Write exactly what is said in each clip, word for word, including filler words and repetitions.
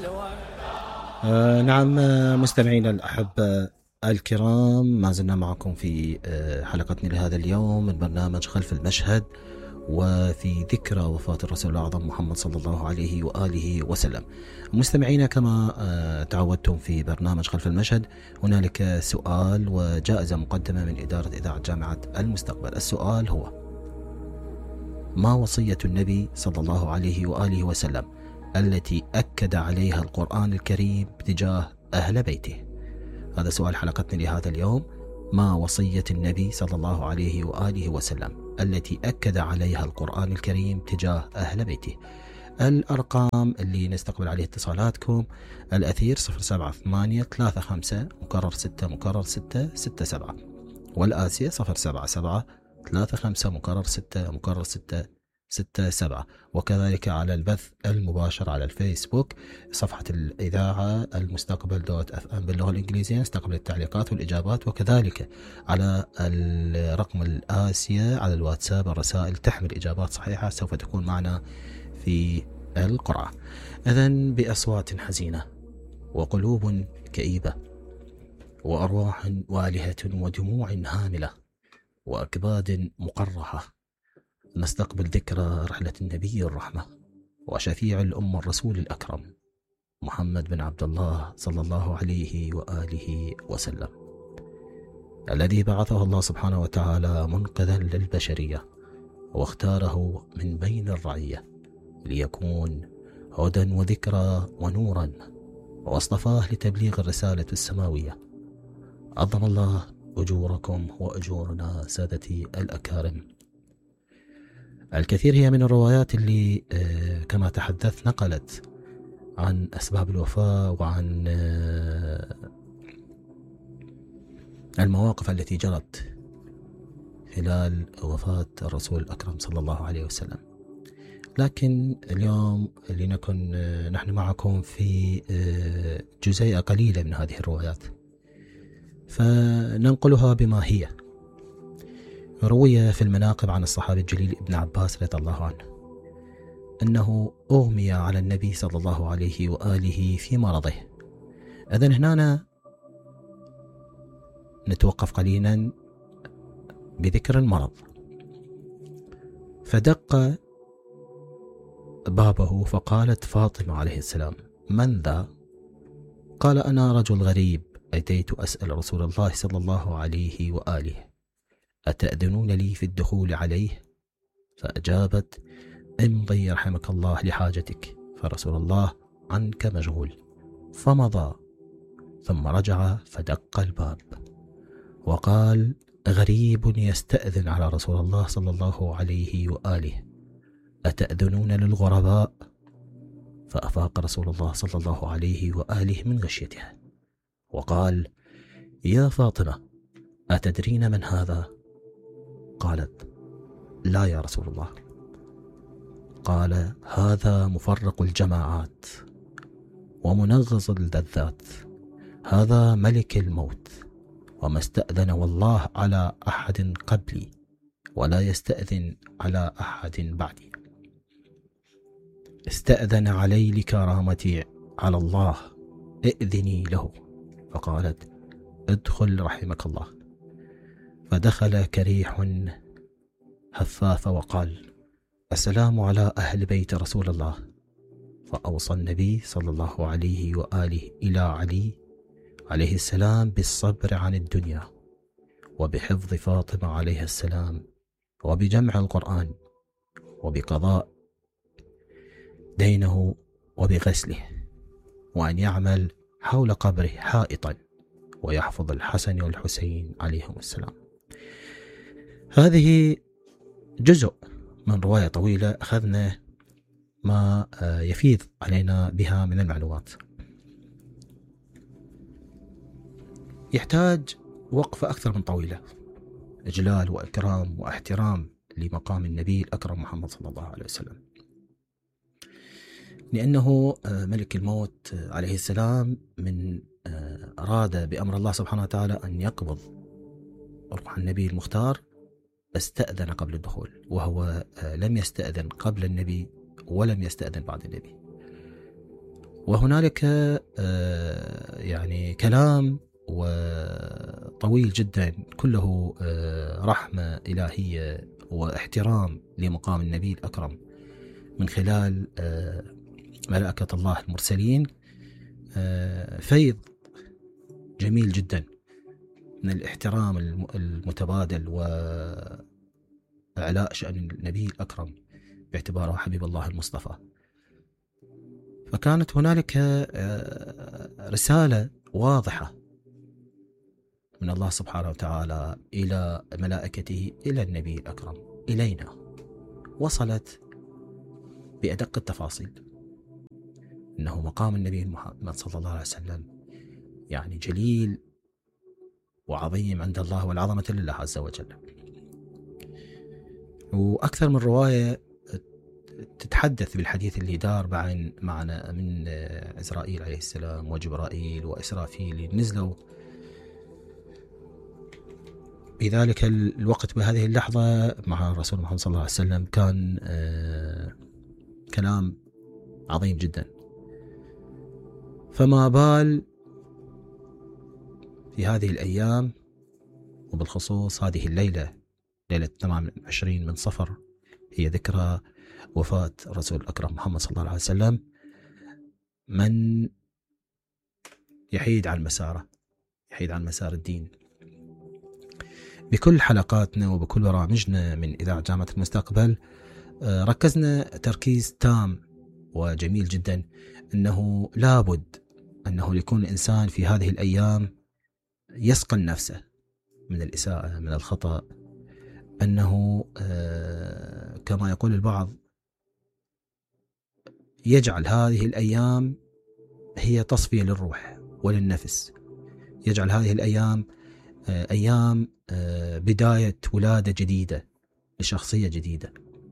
آه نعم، آه، مستمعينا الأحبة الكرام، ما زلنا معكم في آه حلقتنا لهذا اليوم من برنامج خلف المشهد، وفي ذكرى وفاة الرسول الأعظم محمد صلى الله عليه وآله وسلم. مستمعينا، كما آه تعودتم في برنامج خلف المشهد، هنالك سؤال وجائزة مقدمة من إدارة إذاعة جامعة المستقبل. السؤال هو: ما وصية النبي صلى الله عليه وآله وسلم التي أكد عليها القرآن الكريم تجاه أهل بيته؟ هذا سؤال حلقتنا لهذا اليوم. ما وصية النبي صلى الله عليه وآله وسلم التي أكد عليها القرآن الكريم تجاه أهل بيته؟ الأرقام اللي نستقبل عليه اتصالاتكم: الأثير صفر سبعة ثمانية ثلاثة خمسة مكرر ستة مكرر ستة ستة سبعة، والآسيا صفر سبعة سبعة ثلاثة خمسة مكرر ستة مكرر ستة ستة سبعة، وكذلك على البث المباشر على الفيسبوك صفحة الإذاعة المستقبل دوت اف ام باللغة الإنجليزية، نستقبل التعليقات والإجابات، وكذلك على الرقم الآسيا على الواتساب الرسائل تحمل إجابات صحيحة سوف تكون معنا في القرعة. إذن بأصوات حزينة وقلوب كئيبة وأرواح والهة ودموع هاملة وأكباد مقرحة نستقبل ذكرى رحلة النبي الرحمة وشفيع الأمة الرسول الأكرم محمد بن عبد الله صلى الله عليه وآله وسلم، الذي بعثه الله سبحانه وتعالى منقذا للبشرية واختاره من بين الرعية ليكون هدى وذكرى ونورا، واصطفاه لتبليغ الرسالة السماوية. عظم الله أجوركم وأجورنا سادتي الأكارم. الكثير هي من الروايات اللي كما تحدث نقلت عن أسباب الوفاة وعن المواقف التي جرت خلال وفاة الرسول الأكرم صلى الله عليه وسلم، لكن اليوم لنكن نحن معكم في جزئية قليلة من هذه الروايات فننقلها بما هي. روي في المناقب عن الصحابي الجليل ابن عباس رضي الله عنه أنه أغمي على النبي صلى الله عليه وآله في مرضه. إذن هنا نتوقف قليلا بذكر المرض. فدق بابه فقالت فاطمة عليه السلام: من ذا؟ قال: أنا رجل غريب أتيت أسأل رسول الله صلى الله عليه وآله، أتأذنون لي في الدخول عليه؟ فأجابت: امضي رحمك الله لحاجتك، فرسول الله عنك مشغول. فمضى ثم رجع فدق الباب وقال: غريب يستأذن على رسول الله صلى الله عليه وآله، أتأذنون للغرباء؟ فأفاق رسول الله صلى الله عليه وآله من غشيته وقال: يا فاطمة، أتدرين من هذا؟ قالت: لا يا رسول الله. قال: هذا مفرق الجماعات ومنغص اللذات، هذا ملك الموت، وما استأذن والله على أحد قبلي ولا يستأذن على أحد بعدي. استأذن علي لكرامتي على الله، ائذني له. فقالت: ادخل رحمك الله. فدخل كريح هفاف وقال: السلام على أهل بيت رسول الله. فأوصى النبي صلى الله عليه وآله إلى علي عليه السلام بالصبر عن الدنيا، وبحفظ فاطمة عليه السلام، وبجمع القرآن، وبقضاء دينه، وبغسله، وأن يعمل حول قبره حائطا ويحفظ الحسن والحسين عليهم السلام. هذه جزء من رواية طويلة أخذنا ما يفيض علينا بها من المعلومات. يحتاج وقفة أكثر من طويلة، إجلال وإكرام واحترام لمقام النبي الأكرم محمد صلى الله عليه وسلم، لأنه ملك الموت عليه السلام من أراد بأمر الله سبحانه وتعالى أن يقبض روح النبي المختار استأذن قبل الدخول، وهو لم يستأذن قبل النبي ولم يستأذن بعد النبي. وهنالك يعني كلام وطويل جدا كله رحمة إلهية واحترام لمقام النبي الأكرم من خلال ملائكة الله المرسلين، فيض جميل جدا من الاحترام المتبادل وإعلاء شأن النبي الأكرم باعتباره حبيب الله المصطفى. فكانت هنالك رسالة واضحة من الله سبحانه وتعالى إلى ملائكته إلى النبي الأكرم إلينا، وصلت بأدق التفاصيل إنه مقام النبي محمد صلى الله عليه وسلم يعني جليل وعظيم عند الله، والعظمة لله عز وجل. وأكثر من رواية تتحدث بالحديث اللي دار معنا من عزرائيل عليه السلام وجبرائيل وإسرافيل نزلوا بذلك الوقت بهذه اللحظة مع الرسول محمد صلى الله عليه وسلم. كان كلام عظيم جدا، فما بال في هذه الأيام وبالخصوص هذه الليلة، ليلة ثمانية وعشرين من صفر، هي ذكرى وفاة الرسول الأكرم محمد صلى الله عليه وسلم، من يحيد عن مساره، يحيد عن مسار الدين. بكل حلقاتنا وبكل برامجنا من إذاعة جامعة المستقبل ركزنا تركيز تام وجميل جدا أنه لابد أنه يكون الإنسان في هذه الأيام يسقل نفسه من الإساءة، من الخطأ، أنه كما يقول البعض يجعل هذه الأيام هي تصفية للروح وللنفس، يجعل هذه الأيام أيام بداية ولادة جديدة لشخصية جديدة.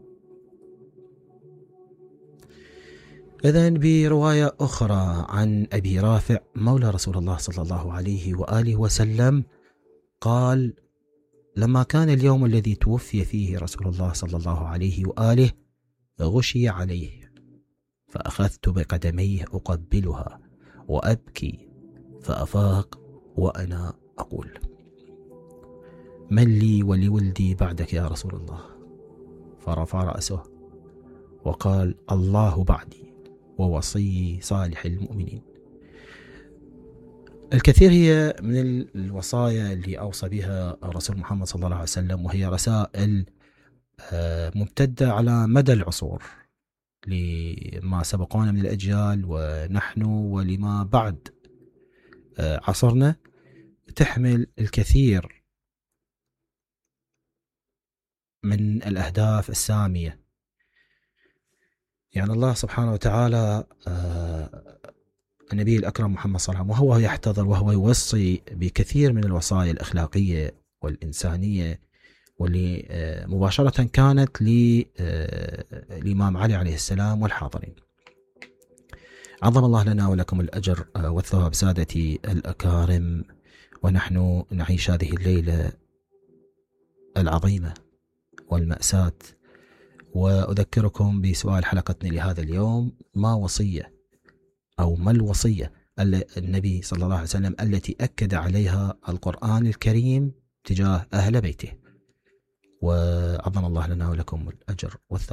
إذن برواية أخرى عن أبي رافع مولى رسول الله صلى الله عليه وآله وسلم قال: لما كان اليوم الذي توفي فيه رسول الله صلى الله عليه وآله غشي عليه، فأخذت بقدميه أقبلها وأبكي، فأفاق وأنا أقول: من لي ولولدي بعدك يا رسول الله؟ فرفع رأسه وقال: الله بعدي ووصي صالح المؤمنين. الكثير هي من الوصايا اللي أوصى بها الرسول محمد صلى الله عليه وسلم، وهي رسائل ممتدة على مدى العصور لما سبقونا من الأجيال ونحن ولما بعد عصرنا، تحمل الكثير من الأهداف السامية. يعني الله سبحانه وتعالى النبي الأكرم محمد صلى الله عليه وسلم وهو يحتضر وهو يوصي بكثير من الوصايا الأخلاقية والإنسانية، واللي مباشرة كانت للإمام علي عليه السلام والحاضرين. عظم الله لنا ولكم الأجر والثواب سادتي الأكارم، ونحن نعيش هذه الليلة العظيمة والمأساة. وأذكركم بسؤال حلقتنا لهذا اليوم: ما وصية أو ما الوصية النبي صلى الله عليه وسلم التي أكد عليها القرآن الكريم تجاه أهل بيته؟ وعظم الله لنا ولكم الأجر والثواب.